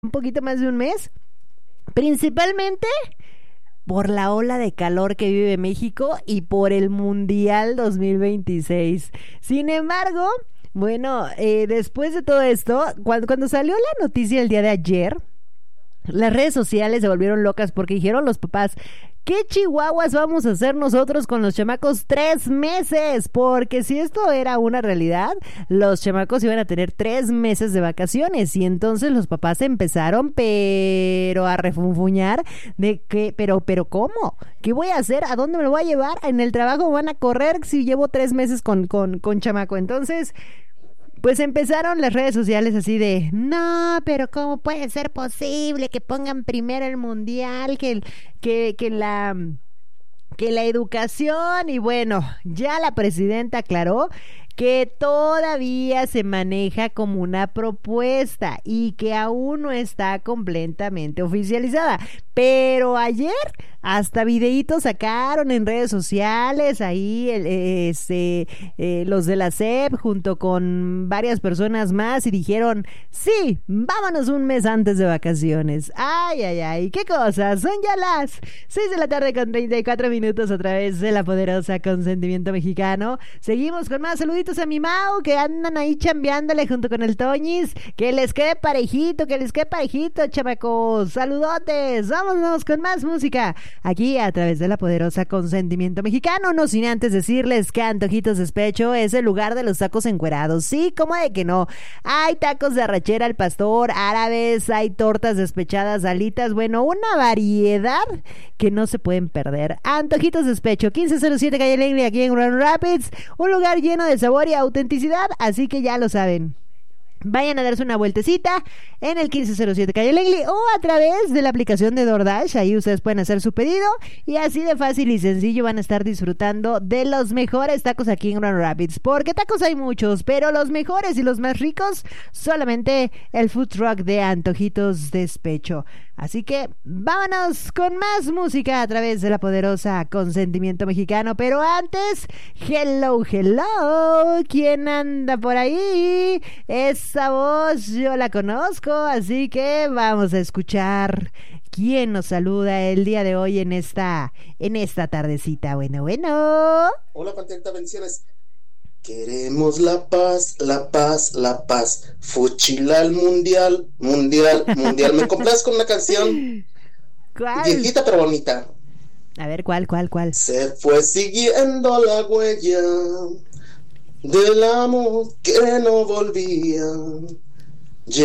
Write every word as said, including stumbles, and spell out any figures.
un poquito más de un mes, principalmente por la ola de calor que vive México y por el Mundial dos mil veintiséis. Sin embargo, bueno, eh, después de todo esto, cuando, cuando salió la noticia el día de ayer, las redes sociales se volvieron locas porque dijeron los papás: ¿qué chihuahuas vamos a hacer nosotros con los chamacos tres meses? Porque si esto era una realidad, los chamacos iban a tener tres meses de vacaciones. Y entonces los papás empezaron, pero a refunfuñar de que, pero, pero ¿cómo? ¿Qué voy a hacer? ¿A dónde me lo voy a llevar? ¿En el trabajo me van a correr si llevo tres meses con, con, con chamaco? Entonces, pues empezaron las redes sociales así de: no, pero ¿cómo puede ser posible que pongan primero el mundial, que, el, que, que la... que la educación? Y bueno, ya la presidenta aclaró que todavía se maneja como una propuesta y que aún no está completamente oficializada. Pero ayer hasta videitos sacaron en redes sociales, ahí el, este, eh, los de la S E P junto con varias personas más, y dijeron: sí, vámonos un mes antes de vacaciones. Ay, ay, ay, qué cosas. Son ya las seis de la tarde con treinta y cuatro minutos a través de la poderosa Consentimiento Mexicano. Seguimos con más saluditos a mi Mau, que andan ahí chambeándole junto con el Toñis. Que les quede parejito, que les quede parejito, chamacos. Saludotes. Vámonos con más música aquí a través de la poderosa Consentimiento Mexicano. No sin antes decirles que Antojitos Despecho es el lugar de los tacos encuerados. Sí, ¿cómo de que no? Hay tacos de arrachera al pastor, árabes, hay tortas despechadas, alitas, bueno, una variedad que no se pueden perder. Antojitos Despecho, quince cero siete Calle Langley, aquí en Grand Rapids, un lugar lleno de sabor y autenticidad, así que ya lo saben. Vayan a darse una vueltecita en el quince cero siete Calle Langley o a través de la aplicación de DoorDash. Ahí ustedes pueden hacer su pedido y así de fácil y sencillo van a estar disfrutando de los mejores tacos aquí en Grand Rapids. Porque tacos hay muchos, pero los mejores y los más ricos solamente el food truck de Antojitos Despecho. Así que vámonos con más música a través de la poderosa Consentimiento Mexicano. Pero antes, hello, hello, ¿quién anda por ahí? Esa voz yo la conozco, así que vamos a escuchar quién nos saluda el día de hoy en esta, en esta tardecita. Bueno, bueno. Hola, Panterita, bendiciones. Queremos la paz, la paz, la paz. Fuchilal mundial, mundial, mundial. Me complazco con una canción ¿Cuál? viejita pero bonita. A ver, ¿cuál, cuál, cuál? Se fue siguiendo la huella del amor que no volvía.